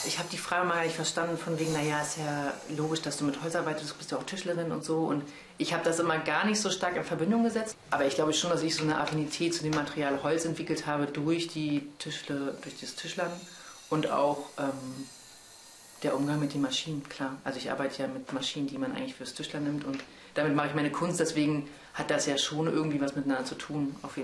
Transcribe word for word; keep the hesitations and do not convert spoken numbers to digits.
Ich habe die Frage mal gar nicht verstanden, von wegen, naja, ist ja logisch, dass du mit Holz arbeitest, du bist ja auch Tischlerin und so. Und ich habe das immer gar nicht so stark in Verbindung gesetzt. Aber ich glaube schon, dass ich so eine Affinität zu dem Material Holz entwickelt habe durch die Tischle, durch das Tischlern und auch ähm, der Umgang mit den Maschinen, klar. Also ich arbeite ja mit Maschinen, die man eigentlich fürs Tischler nimmt und damit mache ich meine Kunst. Deswegen hat das ja schon irgendwie was miteinander zu tun, auf jeden Fall.